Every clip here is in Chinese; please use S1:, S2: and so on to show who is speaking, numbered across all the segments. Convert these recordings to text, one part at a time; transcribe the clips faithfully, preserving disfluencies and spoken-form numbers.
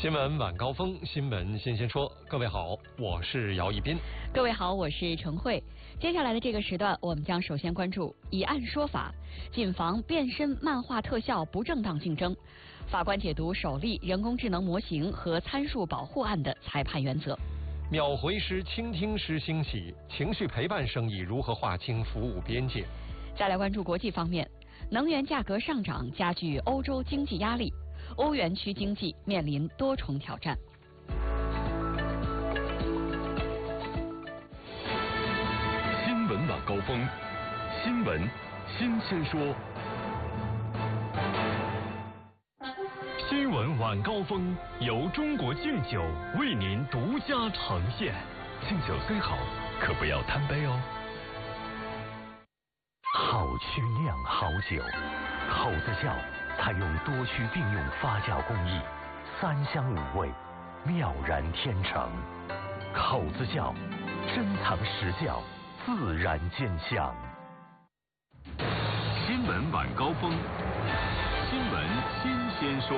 S1: 新闻晚高峰，新闻新鲜说。各位好，我是姚一斌。
S2: 各位好，我是陈慧。接下来的这个时段，我们将首先关注以案说法，谨防变身漫画特效不正当竞争。法官解读首例人工智能模型和参数保护案的裁判原则。
S1: 秒回师、倾听师兴起，情绪陪伴生意如何划清服务边界？
S2: 再来关注国际方面，能源价格上涨加剧欧洲经济压力。欧元区经济面临多重挑战。
S3: 新闻晚高峰，新闻新鲜说。新闻晚高峰由中国敬酒为您独家呈现。敬酒虽好，可不要贪杯哦。好趣酿好酒，口子窖采用多区并用发酵工艺，三香五味，妙然天成。口子窖，珍藏实窖，自然见香。新闻晚高峰，新闻新鲜说。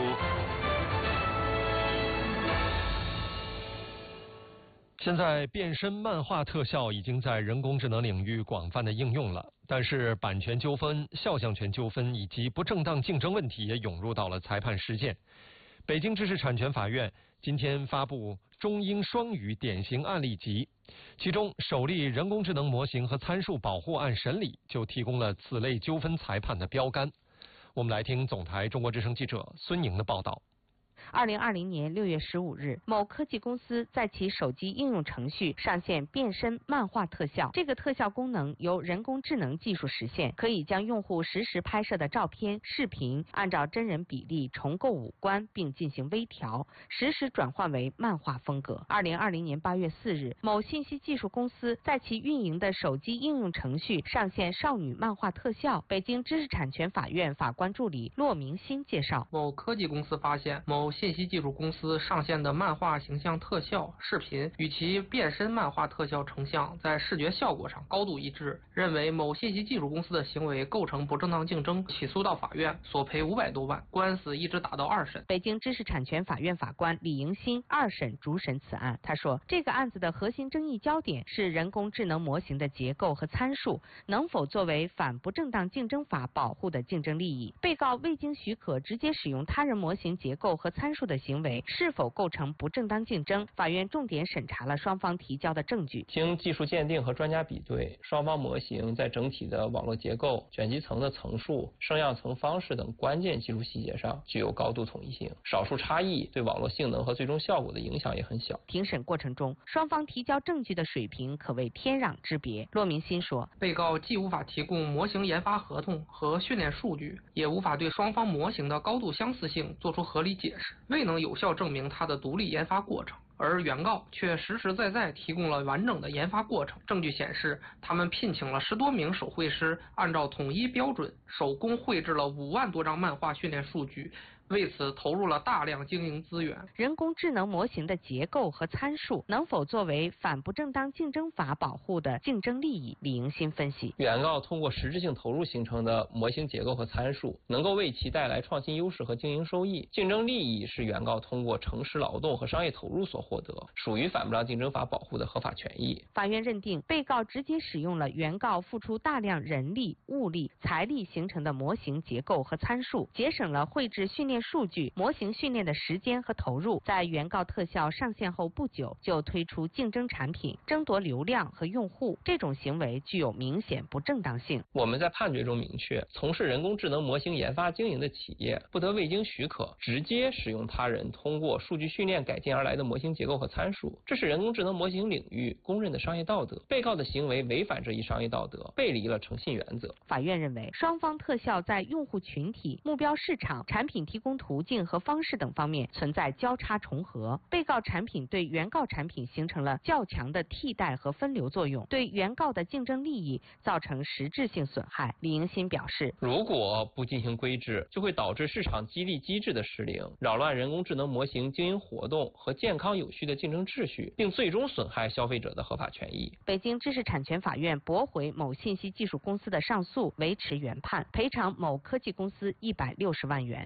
S1: 现在变身漫画特效已经在人工智能领域广泛的应用了，但是版权纠纷、肖像权纠纷以及不正当竞争问题也涌入到了裁判实践。北京知识产权法院今天发布中英双语典型案例集，其中首例人工智能模型和参数保护案审理就提供了此类纠纷裁判的标杆。我们来听总台中国之声记者孙宁的报道。
S4: 二零二零年六月十五日，某科技公司在其手机应用程序上线变身漫画特效。这个特效功能由人工智能技术实现，可以将用户实时拍摄的照片、视频按照真人比例重构五官，并进行微调，实时转换为漫画风格。二零二零年八月四日，某信息技术公司在其运营的手机应用程序上线少女漫画特效。北京知识产权法院法官助理骆明新介绍，
S5: 某科技公司发现某信息技术公司上线的漫画形象特效视频与其变身漫画特效成像在视觉效果上高度一致，认为某信息技术公司的行为构成不正当竞争，起诉到法院，索赔五百多万，官司一直打到二审。
S4: 北京知识产权法院法官李迎新二审主审此案。他说，这个案子的核心争议焦点是人工智能模型的结构和参数能否作为反不正当竞争法保护的竞争利益。被告未经许可直接使用他人模型结构和参数的行为是否构成不正当竞争？法院重点审查了双方提交的证据。
S6: 经技术鉴定和专家比对，双方模型在整体的网络结构、卷积层的层数、声样层方式等关键技术细节上具有高度统一性，少数差异对网络性能和最终效果的影响也很小。
S4: 庭审过程中，双方提交证据的水平可谓天壤之别。骆明新说，
S5: 被告既无法提供模型研发合同和训练数据，也无法对双方模型的高度相似性做出合理解释，未能有效证明它的独立研发过程，而原告却实实在在提供了完整的研发过程。证据显示，他们聘请了十多名手绘师，按照统一标准手工绘制了五万多张漫画训练数据，为此投入了大量经营资源。
S4: 人工智能模型的结构和参数能否作为反不正当竞争法保护的竞争利益？李迎新分析，
S6: 原告通过实质性投入形成的模型结构和参数能够为其带来创新优势和经营收益，竞争利益是原告通过诚实劳动和商业投入所获得，属于反不当竞争法保护的合法权益。
S4: 法院认定，被告直接使用了原告付出大量人力、物力、财力形成的模型结构和参数，节省了绘制训练数据、模型训练的时间和投入。在原告特效上线后不久就推出竞争产品，争夺流量和用户，这种行为具有明显不正当性。
S6: 我们在判决中明确，从事人工智能模型研发经营的企业不得未经许可直接使用他人通过数据训练改进而来的模型结构和参数，这是人工智能模型领域公认的商业道德。被告的行为违反这一商业道德，背离了诚信原则。
S4: 法院认为，双方特效在用户群体、目标市场、产品提供途径和方式等方面存在交叉重合，被告产品对原告产品形成了较强的替代和分流作用，对原告的竞争利益造成实质性损害。李迎新表示，
S6: 如果不进行规制，就会导致市场激励机制的失灵，扰乱人工智能模型经营活动和健康有序的竞争秩序，并最终损害消费者的合法权益。
S4: 北京知识产权法院驳回某信息技术公司的上诉，维持原判，赔偿某科技公司一百六十万元。近年来，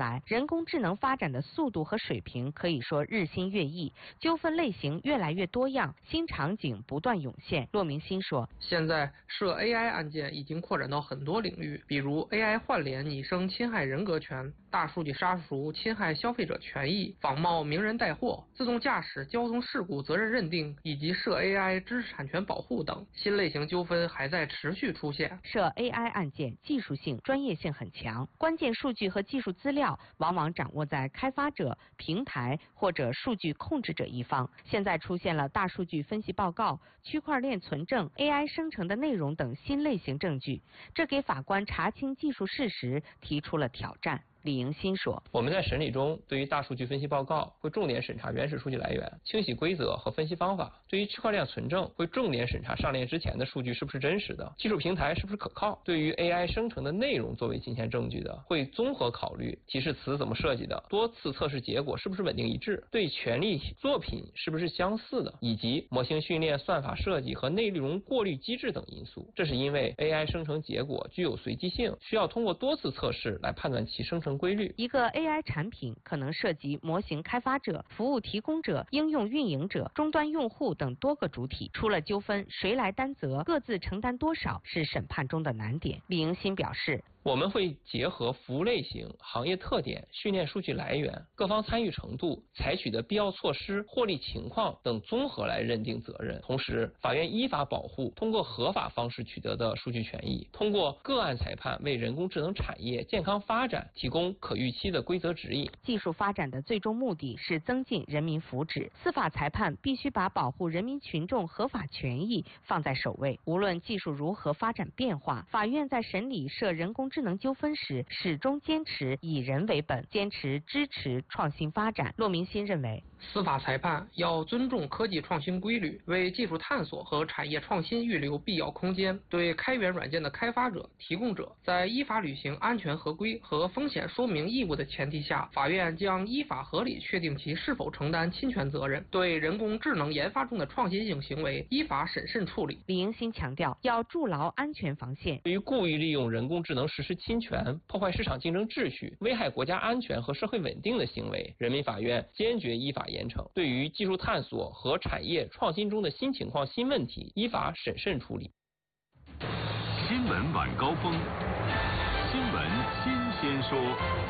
S4: 来，人工智能发展的速度和水平可以说日新月异，纠纷类型越来越多样，新场景不断涌现。骆明新说，
S5: 现在涉 A I 案件已经扩展到很多领域，比如 A I 换脸拟声侵害人格权，大数据杀熟侵害消费者权益，仿冒名人带货，自动驾驶、交通事故责任认定以及涉 A I 知识产权保护等新类型纠纷还在持续出现。
S4: 涉 A I 案件技术性、专业性很强，关键数据和技术资料往往掌握在开发者、平台或者数据控制者一方。现在出现了大数据分析报告、区块链存证、A I 生成的内容等新类型证据，这给法官查清技术事实提出了挑战。李迎新说，
S6: 我们在审理中对于大数据分析报告会重点审查原始数据来源、清洗规则和分析方法，对于区块链存证会重点审查上链之前的数据是不是真实的，技术平台是不是可靠，对于 A I 生成的内容作为金钱证据的会综合考虑提示词怎么设计的，多次测试结果是不是稳定一致，对权利作品是不是相似的，以及模型训练、算法设计和内容过滤机制等因素。这是因为 A I 生成结果具有随机性，需要通过多次测试来判断其生成规律。
S4: 一个 A I 产品可能涉及模型开发者、服务提供者、应用运营者、终端用户等多个主体，出了纠纷谁来担责，各自承担多少是审判中的难点。李迎新表示，
S6: 我们会结合服务类型、行业特点、训练数据来源、各方参与程度、采取的必要措施、获利情况等综合来认定责任。同时，法院依法保护通过合法方式取得的数据权益，通过个案裁判为人工智能产业健康发展提供可预期的规则指引。
S4: 技术发展的最终目的是增进人民福祉，司法裁判必须把保护人民群众合法权益放在首位。无论技术如何发展变化，法院在审理涉人工智能纠纷时，始终坚持以人为本，坚持支持创新发展。骆明新认为，
S5: 司法裁判要尊重科技创新规律，为技术探索和产业创新预留必要空间。对开源软件的开发者、提供者，在依法履行安全合规和风险说明义务的前提下，法院将依法合理确定其是否承担侵权责任。对人工智能研发中的创新性行为，依法审慎处理。
S4: 李迎新强调，要筑牢安全防线。
S6: 对于故意利用人工智能实施侵权、破坏市场竞争秩序、危害国家安全和社会稳定的行为，人民法院坚决依法严惩。对于技术探索和产业创新中的新情况、新问题，依法审慎处理。
S3: 新闻晚高峰，新闻新鲜说。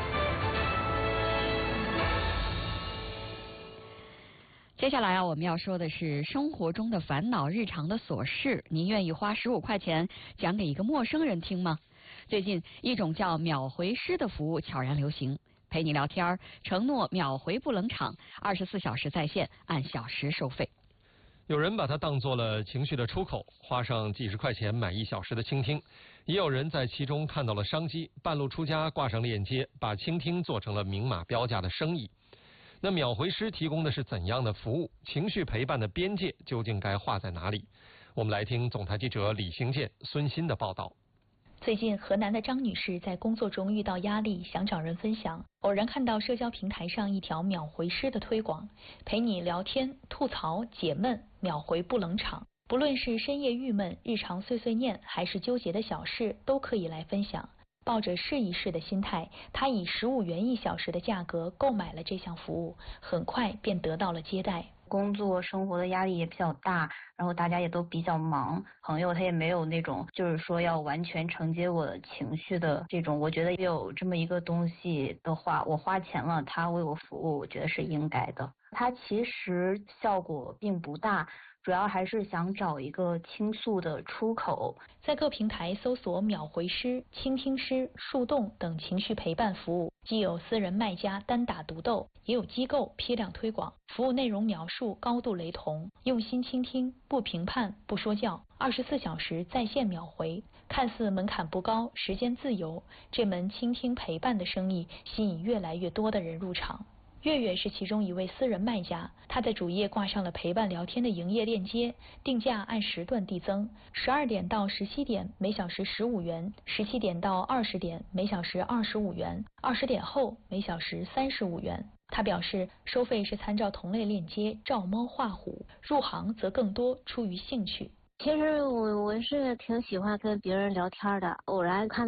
S2: 接下来啊，我们要说的是生活中的烦恼、日常的琐事。您愿意花十五块钱讲给一个陌生人听吗？最近，一种叫秒回师的服务悄然流行，陪你聊天，承诺秒回不冷场，二十四小时在线，按小时收费。
S1: 有人把它当做了情绪的出口，花上几十块钱买一小时的倾听；也有人在其中看到了商机，半路出家挂上链接，把倾听做成了明码标价的生意。那秒回师提供的是怎样的服务？情绪陪伴的边界究竟该画在哪里？我们来听总台记者李兴建、孙鑫的报道。
S7: 最近，河南的张女士在工作中遇到压力，想找人分享，偶然看到社交平台上一条秒回师的推广，陪你聊天、吐槽、解闷，秒回不冷场。不论是深夜郁闷、日常碎碎念，还是纠结的小事，都可以来分享。抱着试一试的心态，她以十五元一小时的价格购买了这项服务，很快便得到了接待。
S8: 工作生活的压力也比较大，然后大家也都比较忙，朋友他也没有那种就是说要完全承接我的情绪的这种，我觉得有这么一个东西的话，我花钱了，他为我服务，我觉得是应该的。它其实效果并不大，主要还是想找一个倾诉的出口。
S7: 在各平台搜索秒回师、倾听师、树洞等情绪陪伴服务，既有私人卖家单打独斗，也有机构批量推广。服务内容描述高度雷同，用心倾听，不评判，不说教，二十四小时在线秒回。看似门槛不高，时间自由，这门倾听陪伴的生意吸引越来越多的人入场。月月是其中一位私人卖家，他在主页挂上了陪伴聊天的营业链接，定价按时段递增，十二点到十七点每小时十五元，十七点到二十点每小时二十五元，二十点后每小时三十五元。他表示，收费是参照同类链接照猫画虎，入行则更多出于兴趣。
S9: 其实我我是挺喜欢跟别人聊天的，偶然看到